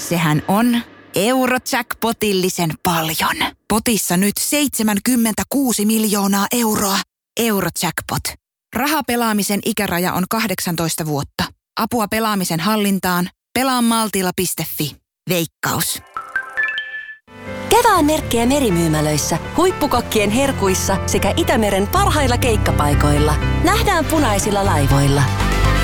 Sehän on Eurojackpotillisen paljon. Potissa nyt 76 miljoonaa euroa. Eurojackpot. Rahapelaamisen ikäraja on 18 vuotta. Apua pelaamisen hallintaan. Pelaamaltilla.fi. Veikkaus. Kevään merkkejä merimyymälöissä, huippukokkien herkuissa sekä Itämeren parhailla keikkapaikoilla. Nähdään punaisilla laivoilla.